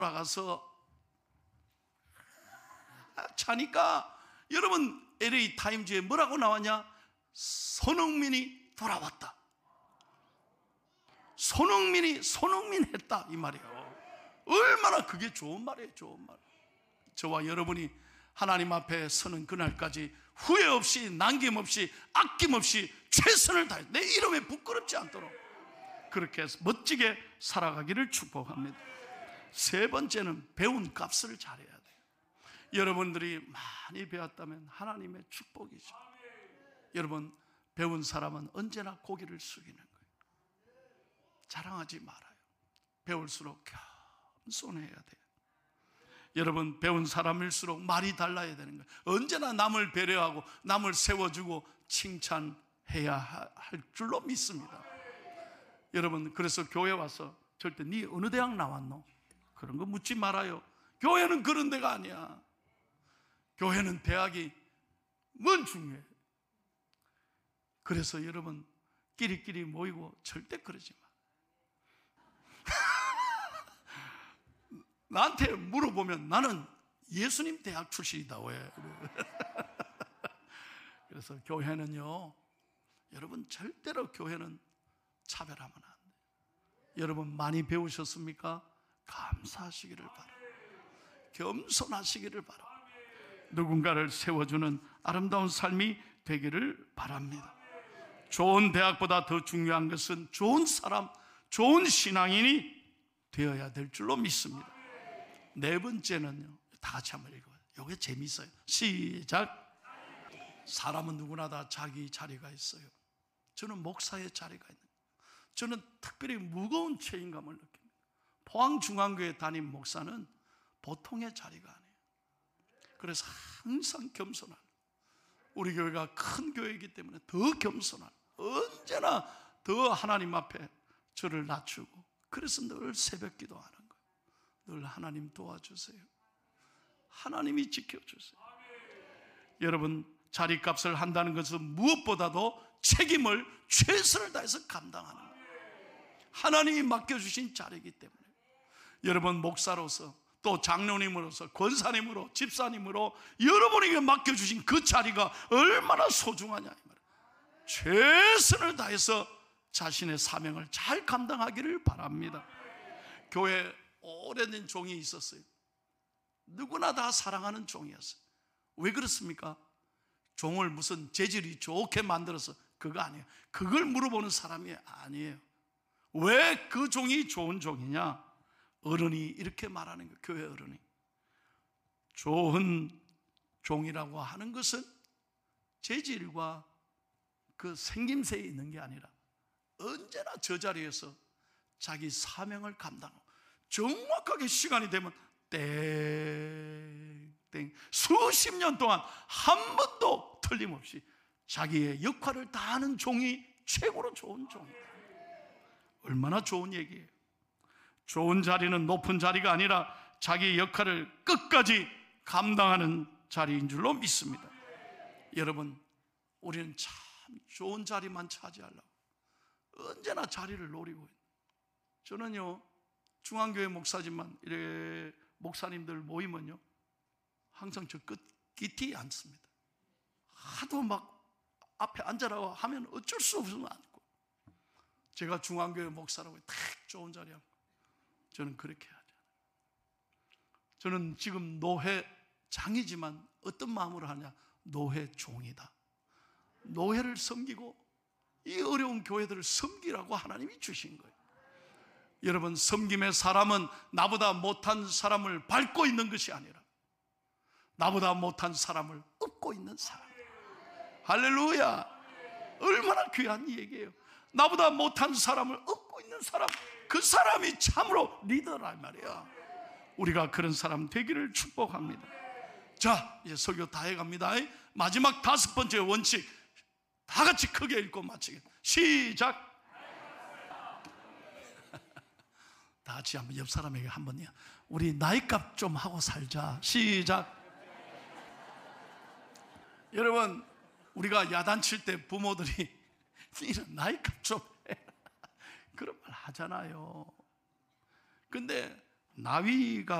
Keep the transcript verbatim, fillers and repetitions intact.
돌아가서 차니까 여러분 엘에이 타임즈에 뭐라고 나왔냐? 손흥민이 돌아왔다. 손흥민이 손흥민 했다 이 말이에요. 얼마나 그게 좋은 말이에요. 좋은 말. 저와 여러분이 하나님 앞에 서는 그날까지 후회 없이 남김없이 아낌없이 최선을 다해 내 이름에 부끄럽지 않도록 그렇게 해서 멋지게 살아가기를 축복합니다. 세 번째는 배운 값을 잘해야 돼요. 여러분들이 많이 배웠다면 하나님의 축복이죠. 여러분, 배운 사람은 언제나 고개를 숙이는 거예요. 자랑하지 말아요. 배울수록 겸손해야 돼요. 여러분, 배운 사람일수록 말이 달라야 되는 거예요. 언제나 남을 배려하고 남을 세워주고 칭찬해야 할 줄로 믿습니다. 여러분, 그래서 교회 와서 절대 네 어느 대학 나왔노? 그런 거 묻지 말아요. 교회는 그런 데가 아니야. 교회는 대학이 뭔 중요해. 그래서 여러분 끼리끼리 모이고 절대 그러지 마. 나한테 물어보면 나는 예수님 대학 출신이다 왜? 그래서 교회는요, 여러분 절대로 교회는 차별하면 안 돼요. 여러분 많이 배우셨습니까? 감사하시기를 바랍니다. 겸손하시기를 바랍니다. 누군가를 세워주는 아름다운 삶이 되기를 바랍니다. 좋은 대학보다 더 중요한 것은 좋은 사람, 좋은 신앙인이 되어야 될 줄로 믿습니다. 네 번째는요, 다 같이 한번 읽어요. 이게 재밌어요. 시작. 사람은 누구나 다 자기 자리가 있어요. 저는 목사의 자리가 있는 거예요. 저는 특별히 무거운 책임감을 느낍니다. 포항중앙교회 담임 목사는 보통의 자리가 아니에요. 그래서 항상 겸손한, 우리 교회가 큰 교회이기 때문에 더 겸손한, 언제나 더 하나님 앞에 저를 낮추고, 그래서 늘 새벽 기도하는 거예요. 늘 하나님 도와주세요. 하나님이 지켜주세요. 여러분, 자리값을 한다는 것은 무엇보다도 책임을 최선을 다해서 감당하는 거예요. 하나님이 맡겨주신 자리이기 때문에 여러분 목사로서 또 장로님으로서 권사님으로 집사님으로 여러분에게 맡겨주신 그 자리가 얼마나 소중하냐 이 말이에요. 최선을 다해서 자신의 사명을 잘 감당하기를 바랍니다. 교회에 오래된 종이 있었어요. 누구나 다 사랑하는 종이었어요. 왜 그렇습니까? 종을 무슨 재질이 좋게 만들어서 그거 아니에요. 그걸 물어보는 사람이 아니에요. 왜 그 종이 좋은 종이냐? 어른이 이렇게 말하는 거예요. 교회 어른이. 좋은 종이라고 하는 것은 재질과 그 생김새에 있는 게 아니라 언제나 저 자리에서 자기 사명을 감당하고 정확하게 시간이 되면 땡땡 수십 년 동안 한 번도 틀림없이 자기의 역할을 다하는 종이 최고로 좋은 종이에요. 얼마나 좋은 얘기예요. 좋은 자리는 높은 자리가 아니라 자기 역할을 끝까지 감당하는 자리인 줄로 믿습니다. 여러분, 우리는 참 좋은 자리만 차지하려고 언제나 자리를 노리고 있는. 저는요, 중앙교회 목사지만 이래 목사님들 모이면요 항상 저 끝 끼티 앉습니다. 하도 막 앞에 앉아라고 하면 어쩔 수 없으면 앉고, 제가 중앙교회 목사라고 딱 좋은 자리 앉고, 저는 그렇게 하죠. 저는 지금 노회장이지만 어떤 마음으로 하냐? 노회종이다. 노회를 섬기고 이 어려운 교회들을 섬기라고 하나님이 주신 거예요. 여러분, 섬김의 사람은 나보다 못한 사람을 밟고 있는 것이 아니라 나보다 못한 사람을 업고 있는 사람. 할렐루야. 얼마나 귀한 얘기예요. 나보다 못한 사람을 업고 있는 사람, 그 사람이 참으로 리더란 말이야. 우리가 그런 사람 되기를 축복합니다. 자, 이제 설교 다 해갑니다. 마지막 다섯 번째 원칙 다 같이 크게 읽고 마치겠습니다. 시작. 다 같이 한번 옆 사람에게 한번요, 우리 나이값 좀 하고 살자. 시작. 여러분, 우리가 야단칠 때 부모들이 이런 나이값 좀 해, 그런 말 하잖아요. 근데 나위가